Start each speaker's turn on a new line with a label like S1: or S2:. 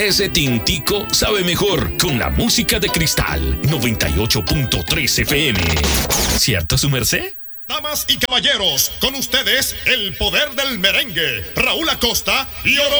S1: Ese tintico sabe mejor con la música de Cristal 98.3 FM. ¿Cierto, su merced?
S2: Damas y caballeros, con ustedes, el poder del merengue, Raúl Acosta y Oro.